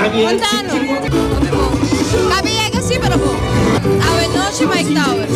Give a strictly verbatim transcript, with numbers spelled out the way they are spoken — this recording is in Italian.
Quanti anni? Capire che sì però. A Vennoci Mike Tower.